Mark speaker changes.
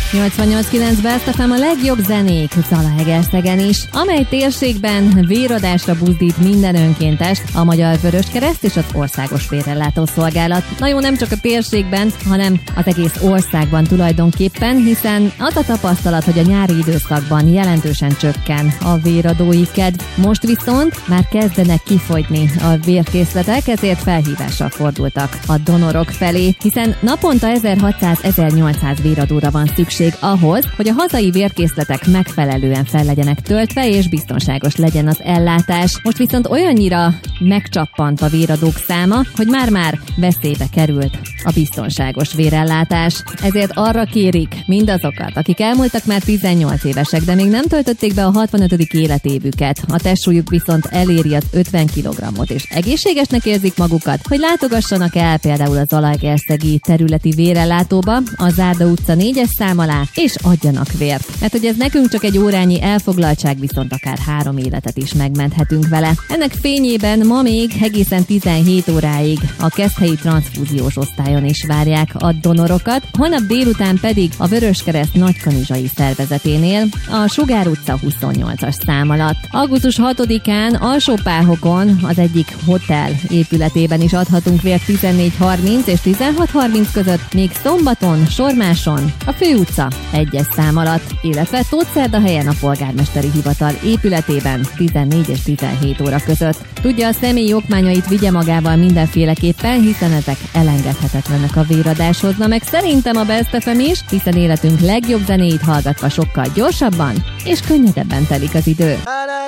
Speaker 1: 88.9 Best FM a legjobb zenék Zalaegerszegen is, amely térségben véradásra buzdít minden önkéntest, a Magyar Vöröskereszt és az Országos Vérellátó Szolgálat. Na jó, nem csak a térségben, hanem az egész országban tulajdonképpen, hiszen az a tapasztalat, hogy a nyári időszakban jelentősen csökken a véradói kedv. Most viszont már kezdenek kifogyni a vérkészletek, ezért felhívással fordultak a donorok felé, hiszen naponta 1600-1800 véradóra van szükség ahhoz, hogy a hazai vérkészletek megfelelően fel legyenek töltve és biztonságos legyen az ellátás. Most viszont olyannyira megcsappant a véradók száma, hogy már-már veszélybe került a biztonságos vérellátás. Ezért arra kérik mindazokat, akik elmúltak már 18 évesek, de még nem töltötték be a 65. életévüket, a testsúlyuk viszont eléri az 50 kg-ot, és egészségesnek érzik magukat, hogy látogassanak el például az zalaegerszegi területi vérellátóba, a Zárda utca 4-es szám alá, és adjanak vért. Mert hogy ez nekünk csak egy órányi elfoglaltság, viszont akár 3 életet is megmenthetünk vele. Ennek fényében ma még egészen 17 óráig a Keszthelyi Transfúziós Osztályon is várják a donorokat, holnap délután pedig a Vöröskereszt Nagykanizsai szervezeténél a Sugár utca 28-as szám alatt. Augusztus 6-án Alsópáhokon az egyik hotel épületében is adhatunk vért 14:30 és 16:30 között, még szombaton Sormáson a Főutca 1-es szám alatt, illetve Tótszerdahelyen a Polgármesteri Hivatal épületében 14 és 17 óra között. Tudja, a személyi okmányait vigye magával mindenféleképpen, hiszen ezek elengedhetetlenek a véradáshoz. Na meg szerintem a Best FM is, hiszen életünk legjobb zenéit hallgatva sokkal gyorsabban és könnyedebben telik az idő.